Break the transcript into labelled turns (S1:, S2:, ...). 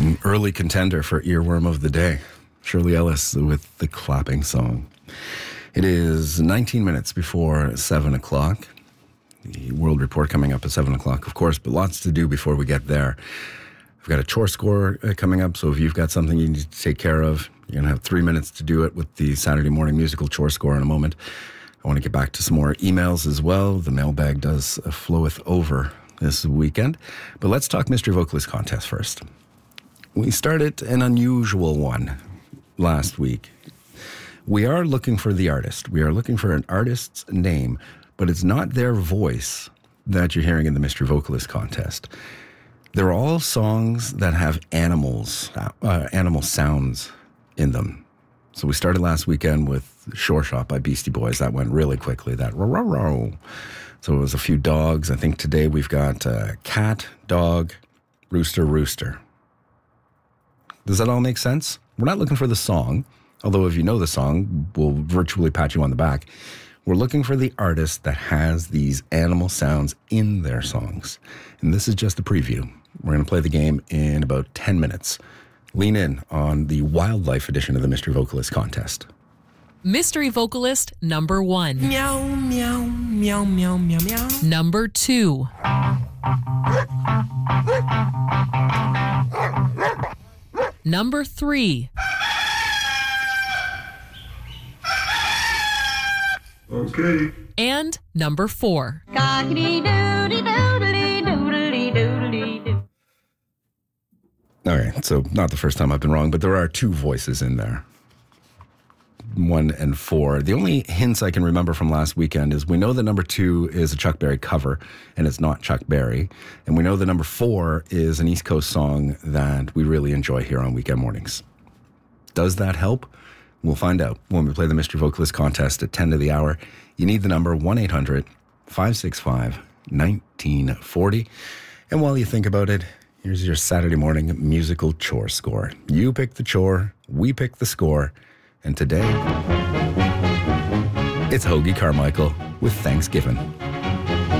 S1: An early contender for Earworm of the Day. Shirley Ellis with the clapping song. It is 19 minutes before 7 o'clock. The World Report coming up at 7 o'clock, of course, but lots to do before we get there. We've got a chore score coming up, so if you've got something you need to take care of, you're going to have 3 minutes to do it with the Saturday morning musical chore score in a moment. I want to get back to some more emails as well. The mailbag does floweth over this weekend. But let's talk Mystery Vocalist Contest first. We started an unusual one last week. We are looking for the artist. We are looking for an artist's name, but it's not their voice that you're hearing in the Mystery Vocalist Contest. They're all songs that have animal sounds in them. So we started last weekend with Shore Shop by Beastie Boys. That went really quickly, that row. So it was a few dogs. I think today we've got cat, dog, rooster, rooster. Does that all make sense? We're not looking for the song, although if you know the song, we'll virtually pat you on the back. We're looking for the artist that has these animal sounds in their songs. And this is just a preview. We're going to play the game in about 10 minutes. Lean in on the wildlife edition of the Mystery Vocalist Contest.
S2: Mystery Vocalist number 1.
S3: Meow, meow, meow, meow, meow, meow.
S2: Number 2. Number 3.
S4: Okay.
S2: And number 4.
S1: All right, so not the first time I've been wrong, but there are 2 voices in there. 1 and 4. The only hints I can remember from last weekend is we know that number 2 is a Chuck Berry cover, and it's not Chuck Berry. And we know that number 4 is an East Coast song that we really enjoy here on weekend mornings. Does that help? We'll find out when we play the Mystery Vocalist Contest at 10 to the hour. You need the number 1-800-565-1940. And while you think about it, here's your Saturday morning musical chore score. You pick the chore, we pick the score. And today, it's Hoagie Carmichael with Thanksgiving.